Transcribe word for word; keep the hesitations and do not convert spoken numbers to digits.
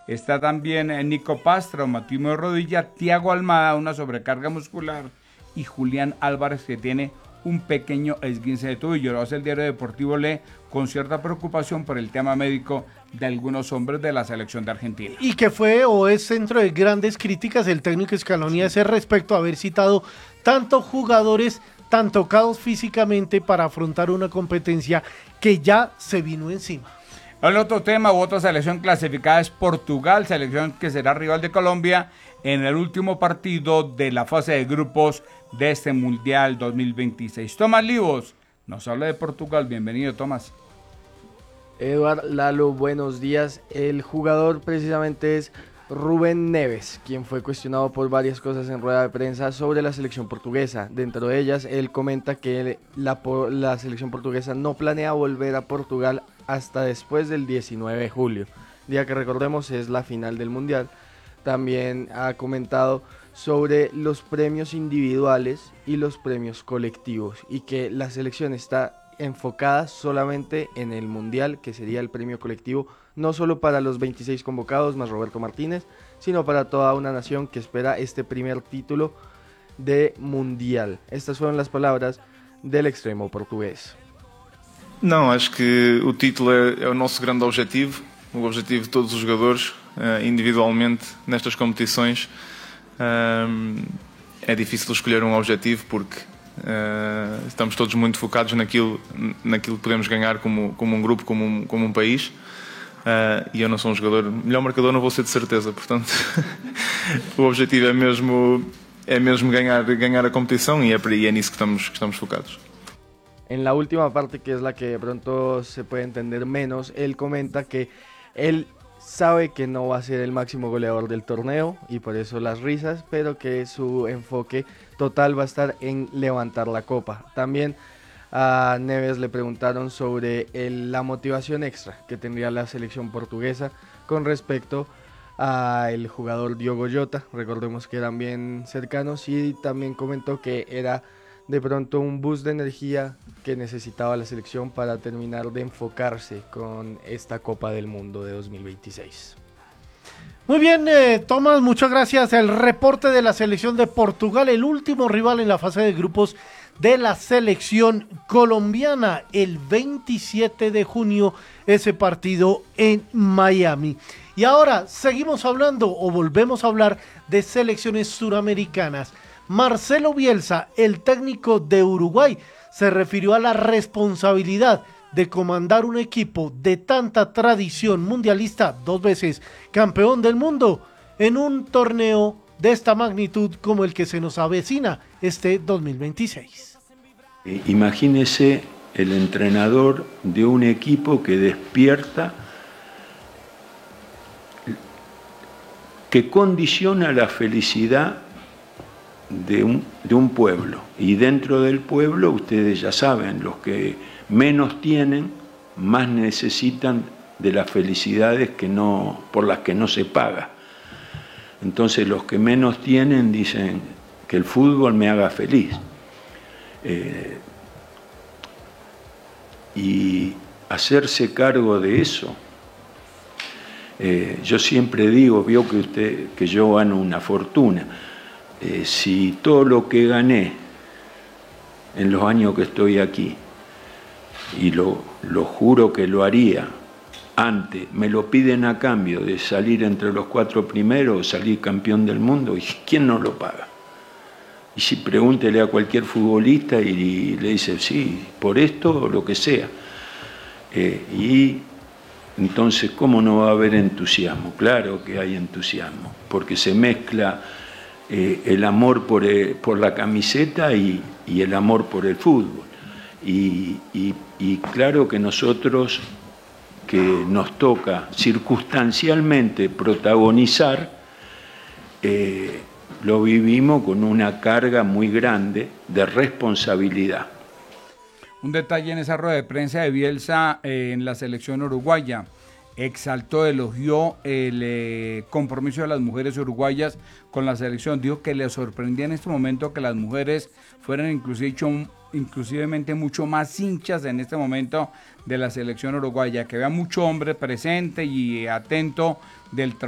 Está también eh, Nico Paz, traumatismo de rodilla, Thiago Almada, una sobrecarga muscular, y Julián Álvarez, que tiene un pequeño esguince de tobillo. Lo hace el diario deportivo Le con cierta preocupación por el tema médico de algunos hombres de la selección de Argentina. Y que fue o es centro de grandes críticas el técnico Scaloni a ese respecto, haber citado tantos jugadores tan tocados físicamente para afrontar una competencia que ya se vino encima. El otro tema u otra selección clasificada es Portugal, selección que será rival de Colombia en el último partido de la fase de grupos de este Mundial dos mil veintiséis. Tomás Livos nos habla de Portugal. Bienvenido, Tomás. Eduard, Lalo, buenos días. El jugador precisamente es Rubén Neves, quien fue cuestionado por varias cosas en rueda de prensa sobre la selección portuguesa. Dentro de ellas, él comenta que la, la selección portuguesa no planea volver a Portugal hasta después del diecinueve de julio, día que recordemos es la final del Mundial. También ha comentado sobre los premios individuales y los premios colectivos y que la selección está enfocada solamente en el Mundial, que sería el premio colectivo, no solo para los veintiséis convocados más Roberto Martínez, sino para toda una nación que espera este primer título de Mundial. Estas fueron las palabras del extremo portugués. Não, acho que o título é, é o nosso grande objetivo, o objetivo de todos os jogadores, uh, individualmente, nestas competições. Uh, é difícil escolher um objetivo porque uh, estamos todos muito focados naquilo, naquilo que podemos ganhar como, como um grupo, como um, como um país. Uh, e eu não sou um jogador, melhor marcador não vou ser de certeza, portanto o objetivo é mesmo, é mesmo ganhar, ganhar a competição e é, e é nisso que estamos, que estamos focados. En la última parte, que es la que de pronto se puede entender menos, él comenta que él sabe que no va a ser el máximo goleador del torneo y por eso las risas, pero que su enfoque total va a estar en levantar la copa. También a Neves le preguntaron sobre el, la motivación extra que tendría la selección portuguesa con respecto al jugador Diogo Jota, recordemos que eran bien cercanos, y también comentó que era de pronto un boost de energía que necesitaba la selección para terminar de enfocarse con esta Copa del Mundo de dos mil veintiséis. Muy bien, eh, Tomás, muchas gracias. El reporte de la selección de Portugal, el último rival en la fase de grupos de la selección colombiana, el veintisiete de junio, ese partido en Miami. Y ahora seguimos hablando o volvemos a hablar de selecciones suramericanas. Marcelo Bielsa, el técnico de Uruguay, se refirió a la responsabilidad de comandar un equipo de tanta tradición mundialista, dos veces campeón del mundo, en un torneo de esta magnitud como el que se nos avecina este dos mil veintiséis. Imagínese el entrenador de un equipo que despierta, que condiciona la felicidad de un, de un pueblo, y dentro del pueblo ustedes ya saben, los que menos tienen más necesitan de las felicidades que no, por las que no se paga. Entonces los que menos tienen dicen que el fútbol me haga feliz, eh, y hacerse cargo de eso. Eh, yo siempre digo, vio que usted, que yo gano una fortuna. Eh, si todo lo que gané en los años que estoy aquí, y lo, lo juro que lo haría antes, me lo piden a cambio de salir entre los cuatro primeros, salir campeón del mundo, ¿y quién no lo paga? Y si pregúntele a cualquier futbolista y, y le dice, sí, por esto o lo que sea. Eh, y entonces, ¿cómo no va a haber entusiasmo? Claro que hay entusiasmo, porque se mezcla Eh, el amor por, eh, por la camiseta y, y el amor por el fútbol. Y, y, y claro que nosotros, que nos toca circunstancialmente protagonizar, eh, lo vivimos con una carga muy grande de responsabilidad. Un detalle en esa rueda de prensa de Bielsa eh, en la selección uruguaya. Exaltó, elogió el eh, compromiso de las mujeres uruguayas con la selección. Dijo que le sorprendía en este momento que las mujeres fueran inclusive, inclusivemente mucho más hinchas en este momento de la selección uruguaya, que vea mucho hombre presente y atento del trabajo